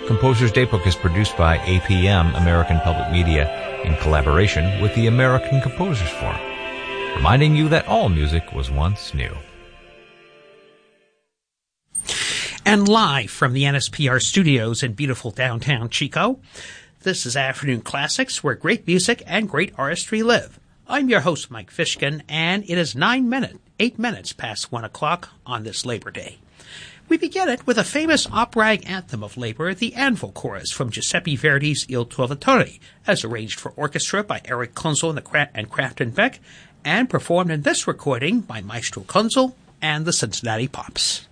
Composer's Daybook is produced by APM, American Public Media, in collaboration with the American Composers Forum, reminding you that all music was once new. And live from the NSPR studios in beautiful downtown Chico, this is Afternoon Classics, where great music and great artistry live. I'm your host, Mike Fishkin, and it is 8 minutes past 1 o'clock on this Labor Day. We begin it with a famous operatic anthem of labor, the Anvil Chorus from Giuseppe Verdi's Il Trovatore, as arranged for orchestra by Eric Kunzel and Crafton Beck, and performed in this recording by Maestro Kunzel and the Cincinnati Pops.